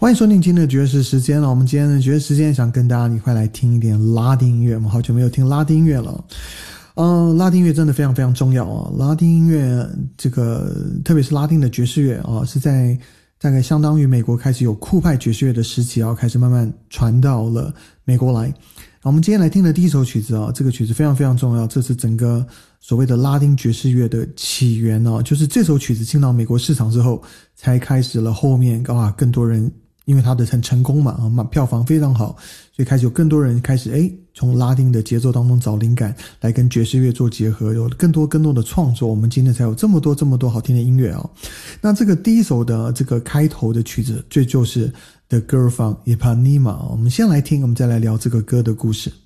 欢迎收听今天的爵士时间了。我们今天的爵士时间想跟大家一块来听一点拉丁音乐，我们好久没有听拉丁音乐了。拉丁音乐真的非常非常重要啊！拉丁音乐这个特别是拉丁的爵士乐啊，是在大概相当于美国开始有酷派爵士乐的时期啊，开始慢慢传到了美国来。我们今天来听的第一首曲子啊，这个曲子非常非常重要，这是整个所谓的拉丁爵士乐的起源啊，就是这首曲子进到美国市场之后，才开始了后面更多人因为它的很成功嘛，票房非常好，所以开始有更多人开始从拉丁的节奏当中找灵感，来跟爵士乐做结合，有更多的创作，我们今天才有这么多好听的音乐啊。那这个第一首的这个开头的曲子，这就是 The Girl from Ipanema。我们先来听，我们再来聊这个歌的故事。